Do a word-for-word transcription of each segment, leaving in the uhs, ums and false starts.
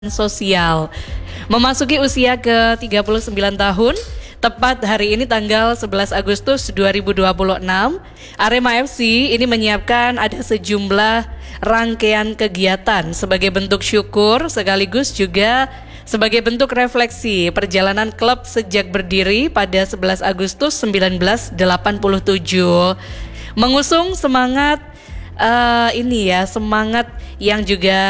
Sosial. Memasuki usia ke tiga puluh sembilan tahun, tepat hari ini tanggal sebelas Agustus dua ribu dua puluh enam, Arema F C ini menyiapkan ada sejumlah rangkaian kegiatan sebagai bentuk syukur sekaligus juga sebagai bentuk refleksi perjalanan klub sejak berdiri pada sebelas Agustus seribu sembilan ratus delapan puluh tujuh. Mengusung semangat uh, ini ya, semangat yang juga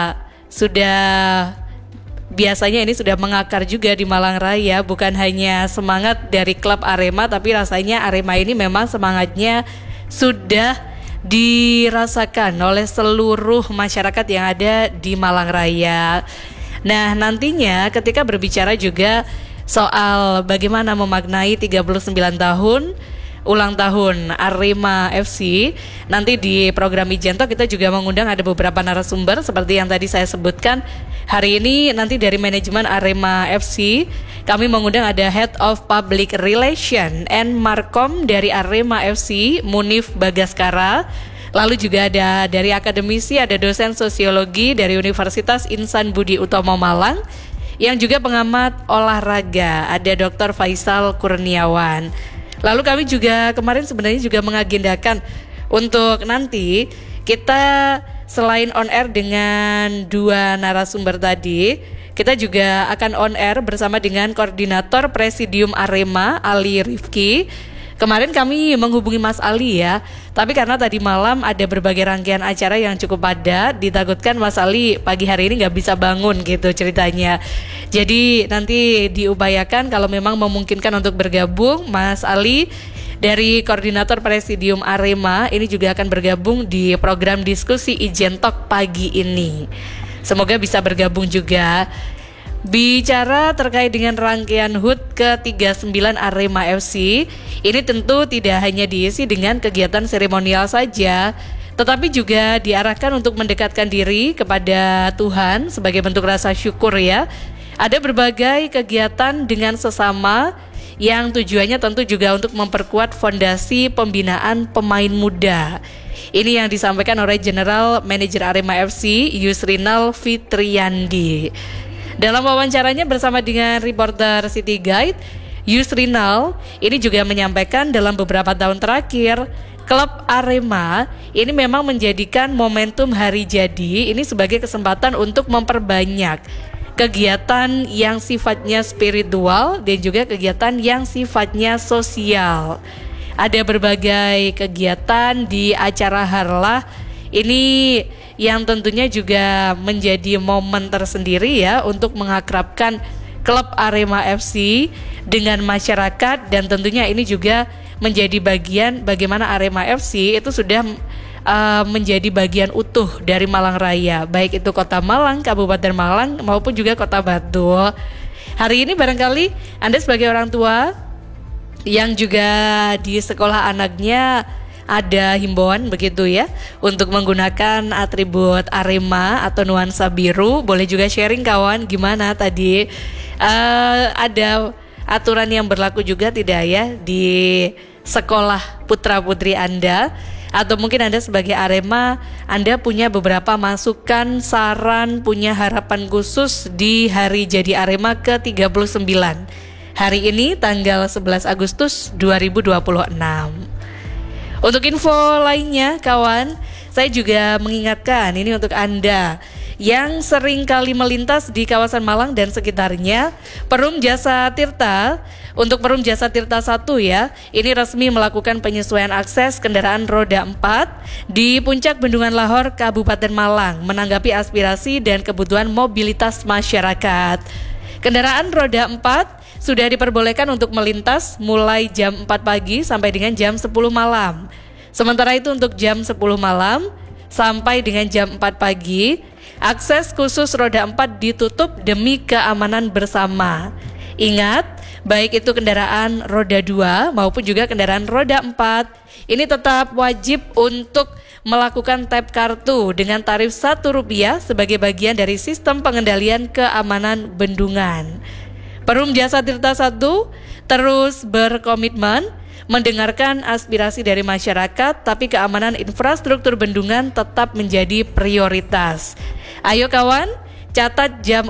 sudah biasanya ini sudah mengakar juga di Malang Raya, bukan hanya semangat dari klub Arema, tapi rasanya Arema ini memang semangatnya sudah dirasakan oleh seluruh masyarakat yang ada di Malang Raya. Nah, nantinya ketika berbicara juga soal bagaimana memaknai tiga puluh sembilan tahun ulang tahun Arema F C, nanti di program Ijento kita juga mengundang ada beberapa narasumber seperti yang tadi saya sebutkan. Hari ini nanti dari manajemen Arema F C kami mengundang ada Head of Public Relation and Markom dari Arema F C, Munif Bagaskara. Lalu juga ada dari akademisi, ada dosen sosiologi dari Universitas Insan Budi Utomo Malang, yang juga pengamat olahraga, ada Doktor Faisal Kurniawan. Lalu kami juga kemarin sebenarnya juga mengagendakan untuk nanti kita selain on air dengan dua narasumber tadi, kita juga akan on air bersama dengan Koordinator Presidium Arema, Ali Rifki. Kemarin kami menghubungi Mas Ali ya, tapi karena tadi malam ada berbagai rangkaian acara yang cukup padat, ditakutkan Mas Ali pagi hari ini nggak bisa bangun gitu ceritanya. Jadi nanti diupayakan kalau memang memungkinkan untuk bergabung, Mas Ali dari Koordinator Presidium Arema ini juga akan bergabung di program diskusi Ijentok pagi ini. Semoga bisa bergabung juga. Bicara terkait dengan rangkaian H U T ke tiga puluh sembilan Arema F C, ini tentu tidak hanya diisi dengan kegiatan seremonial saja, tetapi juga diarahkan untuk mendekatkan diri kepada Tuhan sebagai bentuk rasa syukur ya. Ada berbagai kegiatan dengan sesama yang tujuannya tentu juga untuk memperkuat fondasi pembinaan pemain muda. Ini yang disampaikan oleh General Manager Arema F C, Yusrinal Fitriandi. Dalam wawancaranya bersama dengan reporter City Guide, Yusrinal ini juga menyampaikan dalam beberapa tahun terakhir, klub Arema ini memang menjadikan momentum hari jadi ini sebagai kesempatan untuk memperbanyak kegiatan yang sifatnya spiritual dan juga kegiatan yang sifatnya sosial. Ada berbagai kegiatan di acara Harlah ini yang tentunya juga menjadi momen tersendiri ya untuk mengakrabkan klub Arema F C dengan masyarakat, dan tentunya ini juga menjadi bagian bagaimana Arema F C itu sudah uh, menjadi bagian utuh dari Malang Raya, baik itu Kota Malang, Kabupaten Malang maupun juga Kota Batu. Hari ini barangkali Anda sebagai orang tua yang juga di sekolah anaknya ada himbauan begitu ya untuk menggunakan atribut Arema atau nuansa biru. Boleh juga sharing kawan gimana tadi uh, ada aturan yang berlaku juga tidak ya di sekolah putra putri Anda, atau mungkin Anda sebagai Arema Anda punya beberapa masukan, saran, punya harapan khusus di hari jadi Arema ke tiga puluh sembilan hari ini tanggal sebelas Agustus dua ribu dua puluh enam. Untuk info lainnya kawan, saya juga mengingatkan ini untuk Anda yang sering kali melintas di kawasan Malang dan sekitarnya, Perum Jasa Tirta, untuk Perum Jasa Tirta satu ya, ini resmi melakukan penyesuaian akses kendaraan roda empat di puncak Bendungan Lahor, Kabupaten Malang, menanggapi aspirasi dan kebutuhan mobilitas masyarakat. Kendaraan roda empat sudah diperbolehkan untuk melintas mulai jam empat pagi sampai dengan jam sepuluh malam. Sementara itu untuk jam sepuluh malam sampai dengan jam empat pagi, akses khusus roda empat ditutup demi keamanan bersama. Ingat, baik itu kendaraan roda dua maupun juga kendaraan roda empat, ini tetap wajib untuk melakukan tap kartu dengan tarif satu rupiah sebagai bagian dari sistem pengendalian keamanan bendungan. Perum Jasa Tirta satu terus berkomitmen mendengarkan aspirasi dari masyarakat, tapi keamanan infrastruktur bendungan tetap menjadi prioritas. Ayo kawan, catat jam